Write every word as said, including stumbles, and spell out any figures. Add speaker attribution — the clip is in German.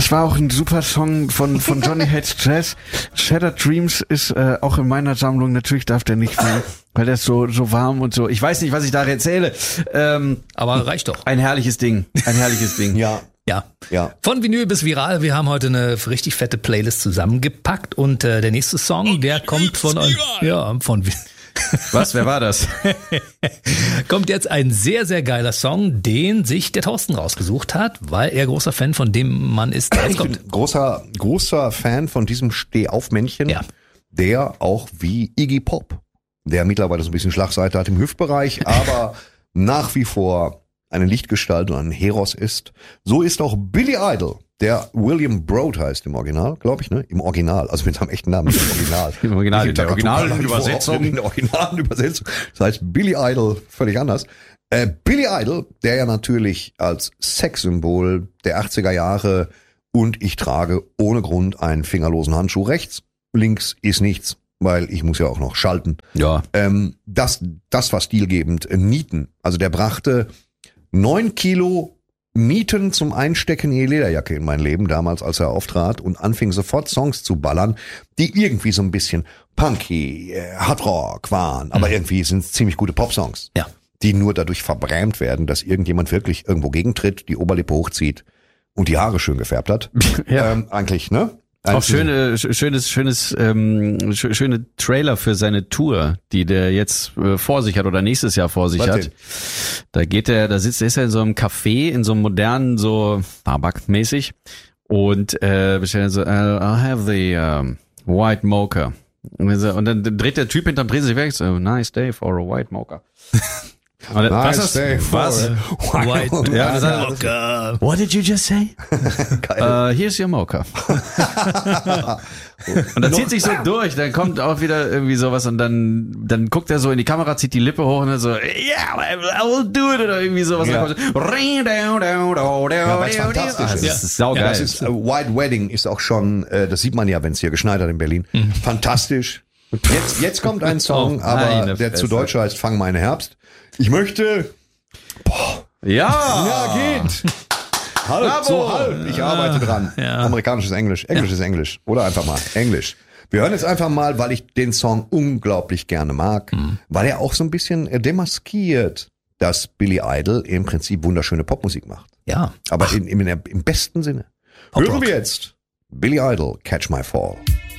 Speaker 1: Das war auch ein super Song von von Johnny Hates Jazz. Shattered Dreams ist äh, auch in meiner Sammlung. Natürlich darf der nicht fehlen, weil der ist so so warm und so. Ich weiß nicht, was ich da erzähle. Ähm,
Speaker 2: Aber reicht doch.
Speaker 1: Ein herrliches Ding. Ein herrliches Ding.
Speaker 3: Ja.
Speaker 2: Ja.
Speaker 3: Ja.
Speaker 2: Von Vinyl bis Viral. Wir haben heute eine richtig fette Playlist zusammengepackt und äh, der nächste Song, der kommt von euch. Ja, von
Speaker 1: Was? Wer war das?
Speaker 2: Kommt jetzt ein sehr, sehr geiler Song, den sich der Thorsten rausgesucht hat, weil er großer Fan von dem Mann ist, der jetzt
Speaker 3: Ich bin
Speaker 2: kommt.
Speaker 3: großer, großer Fan von diesem Stehaufmännchen,
Speaker 2: Ja.
Speaker 3: der auch wie Iggy Pop, der mittlerweile so ein bisschen Schlagseite hat im Hüftbereich, aber nach wie vor eine Lichtgestalt und ein Heros ist. So ist auch Billy Idol, der William Broad heißt im Original, glaube ich, ne? Im Original, also mit seinem echten Namen, im Original.
Speaker 1: Im Original, in der
Speaker 3: Originalübersetzung.
Speaker 1: Originalübersetzung.
Speaker 3: In der originalen Übersetzung. Das heißt Billy Idol, völlig anders. Äh, Billy Idol, der ja natürlich als Sexsymbol der achtziger Jahre und ich trage ohne Grund einen fingerlosen Handschuh rechts, links ist nichts, weil ich muss ja auch noch schalten.
Speaker 1: Ja.
Speaker 3: Ähm, das, das war stilgebend. Äh, Nieten, also der brachte neun Kilo Nieten zum Einstecken in die Lederjacke in mein Leben damals, als er auftrat und anfing sofort Songs zu ballern, die irgendwie so ein bisschen punky, äh, Hardrock waren, aber mhm. irgendwie sind es ziemlich gute Popsongs,
Speaker 2: Ja.
Speaker 3: die nur dadurch verbrämt werden, dass irgendjemand wirklich irgendwo gegentritt, die Oberlippe hochzieht und die Haare schön gefärbt hat.
Speaker 1: Ja.
Speaker 3: Ähm, eigentlich, ne?
Speaker 1: Auch schöne, schönes, schönes, ähm, sch- schöne Trailer für seine Tour, die der jetzt äh, vor sich hat oder nächstes Jahr vor sich
Speaker 3: Was
Speaker 1: hat.
Speaker 3: denn?
Speaker 1: Da geht er, da sitzt, ist er in so einem Café, in so einem modernen, so Starbucks-mäßig und äh, bestellt so, I'll, I'll have the um, white mocha. Und so- und dann dreht der Typ hinterm Dreh sich weg, so, nice day for a white mocha. Und dann-
Speaker 3: Nice
Speaker 1: was ist
Speaker 3: day
Speaker 1: das?
Speaker 3: for
Speaker 1: Was?
Speaker 3: a-
Speaker 2: White
Speaker 1: Ja, das hat-
Speaker 2: Mocha.
Speaker 1: What did you just say?
Speaker 3: Geil.
Speaker 1: Uh, here's your mocha. Und dann zieht sich so durch, dann kommt auch wieder irgendwie sowas und dann dann guckt er so in die Kamera, zieht die Lippe hoch und dann so, yeah, I will do it oder irgendwie sowas.
Speaker 3: Ja.
Speaker 1: Und dann kommt so,
Speaker 3: Ja, weil's fantastisch
Speaker 1: das
Speaker 3: ist.
Speaker 1: ist saugeil.
Speaker 3: Ja, das ist, äh, White Wedding ist auch schon, äh, das sieht man ja, wenn es hier geschneit hat in Berlin. Fantastisch. Jetzt, jetzt kommt ein Song,
Speaker 1: Oh,
Speaker 3: aber
Speaker 1: meine
Speaker 3: der zu
Speaker 1: Fresse.
Speaker 3: Deutsch heißt Fang meine Herbst. Ich möchte,
Speaker 1: ja,
Speaker 3: ja, geht. Halb,
Speaker 1: Bravo.
Speaker 3: so halb. Ich arbeite dran.
Speaker 2: Ja.
Speaker 3: Amerikanisches Englisch. Englisch ist Englisch. Oder einfach mal Englisch. Wir hören jetzt einfach mal, weil ich den Song unglaublich gerne mag,
Speaker 1: Mhm.
Speaker 3: weil er auch so ein bisschen äh, demaskiert, dass Billy Idol im Prinzip wunderschöne Popmusik macht.
Speaker 2: Ja.
Speaker 3: Aber in, in, im besten Sinne.
Speaker 2: Pop
Speaker 3: Hören
Speaker 2: Rock.
Speaker 3: wir jetzt Billy Idol, Catch My Fall.